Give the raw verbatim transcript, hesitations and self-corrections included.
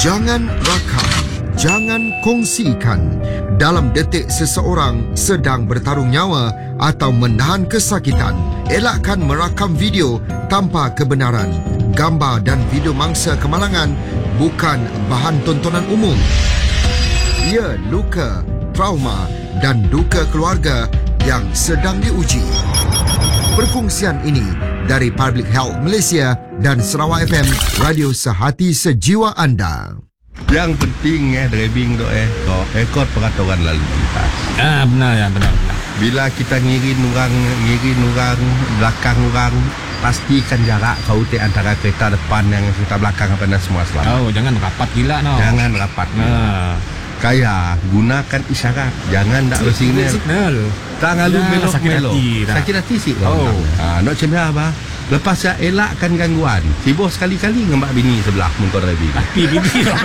Jangan rakam, jangan kongsikan. Dalam detik seseorang sedang bertarung nyawa atau menahan kesakitan, elakkan merakam video tanpa kebenaran. Gambar dan video mangsa kemalangan bukan bahan tontonan umum. Ia luka, trauma dan duka keluarga yang sedang diuji. Perkongsian ini dari Public Health Malaysia dan Sarawak F M, radio sehati sejiwa anda. Yang penting eh driving tu eh kau ekor peraturan lalu lintas. Ah benar ya, benar benar. Bila kita ngirin orang, ngirin orang, belakang orang, pastikan jarak kau te antara kereta depan yang kereta belakang apa dan semua selamat. Oh, jangan rapat gila no. Jangan rapat. Ah. Kaya gunakan isyarat. Jangan dak bersignal. Signal. Tak ngalu Ya, belok sakit belok. hati dah. Sakit hati sih. Oh. Ah, nak macam apa? Lepas saya elakkan gangguan. Sibuk sekali-kali ngembak bini sebelah mun kau driving. Tapi bini